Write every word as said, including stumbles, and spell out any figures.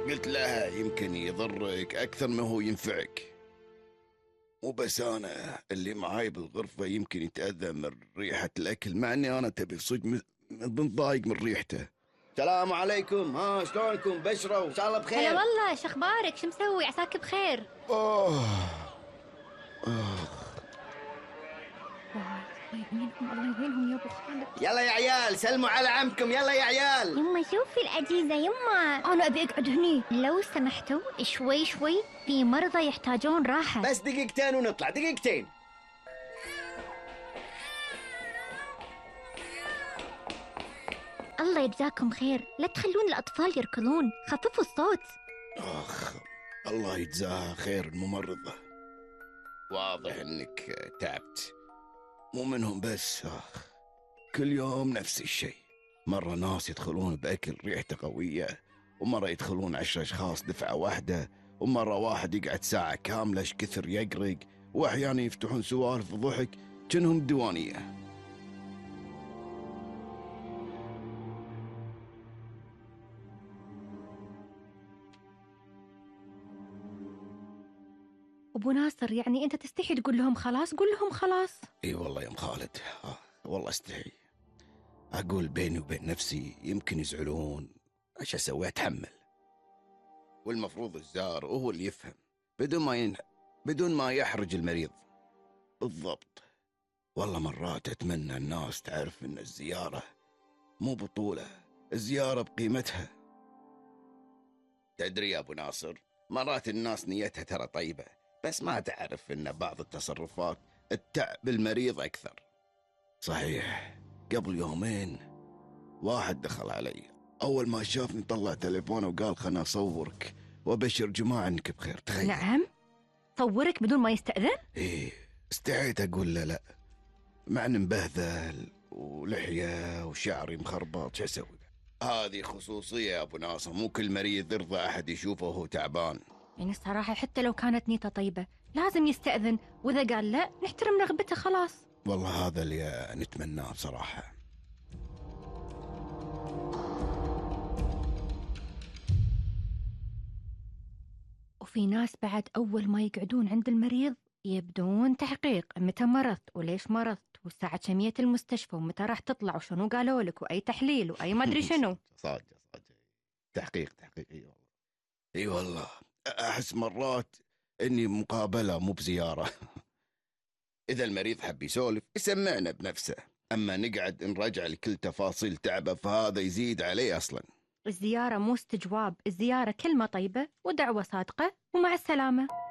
قلت لها يمكن يضرك أكثر ما هو ينفعك. مو بس أنا اللي معاي بالغرفة يمكن يتأذى من ريحة الأكل، مع أني أنا تبي صدق متضايق من ريحته. السلام عليكم، ها شلونكم؟ بشروا إن شاء الله بخير. هلا والله، شخبارك؟ شو مسوي؟ عساك بخير. أوه أوه الله يعينهم، الله يعينهم يا ابو خالد. يلا يا عيال سلموا على عمكم، يلا يا عيال. يما شوفي الأجهزة يما. أنا أبي أقعد هني لو سمحتوا. شوي شوي، في مرضى يحتاجون راحة. بس دقيقتين ونطلع، دقيقتين. الله يجزاكم خير، لا تخلون الأطفال يركضون، خففوا الصوت. أخ الله يجزاها خير الممرضة، واضح إنك تعبت. مو منهم بس، أخ كل يوم نفس الشيء. مرة ناس يدخلون بأكل ريحته قوية، ومرة يدخلون عشر أشخاص دفعة واحدة، ومرة واحد يقعد ساعة كاملة ايش كثر يقرق، وأحيانا يفتحون سوالف وضحك كأنهم ديوانية. أبو ناصر، يعني أنت تستحي تقول لهم خلاص؟ قول لهم خلاص. اي والله يا ام خالد، آه والله استحي. اقول بيني وبين نفسي يمكن يزعلون، ايش اسوي؟ اتحمل. والمفروض الزار هو اللي يفهم بدون ما ين... بدون ما يحرج المريض. بالضبط. والله مرات اتمنى الناس تعرف ان الزيارة مو بطولة، الزيارة بقيمتها. تدري يا ابو ناصر، مرات الناس نيتها ترى طيبة، بس ما تعرف ان بعض التصرفات تتعب المريض اكثر. صحيح. قبل يومين واحد دخل علي، اول ما شافني طلع تليفونه وقال خلنا اصورك وابشر جماعة انك بخير. تخيل. نعم؟ صورك بدون ما يستأذن؟ ايه، استحيت اقول له لا، مع اني مبهذل ولحية وشعري مخربط، شو اسوي؟ هذه خصوصية يا ابو ناصر، مو كل مريض يرضى احد يشوفه وهو تعبان. يعني الصراحة حتى لو كانت نيته طيبة لازم يستأذن، وإذا قال لا نحترم رغبته خلاص. والله هذا اللي نتمناه بصراحة. وفي ناس بعد أول ما يقعدون عند المريض يبدون تحقيق متى مرضت وليش مرضت والساعة كمية المستشفى ومتى راح تطلع وشنو قالوا لك وأي تحليل وأي ما أدري شنو. صادق صادق، تحقيق تحقيق. اي والله اي والله، احس مرات اني مقابلة مو بزيارة. اذا المريض حب يسولف يسمعنا بنفسه، اما نقعد نرجع لكل تفاصيل تعبه فهذا يزيد عليه اصلا. الزيارة مو استجواب، الزيارة كلمة طيبة ودعوة صادقة ومع السلامة.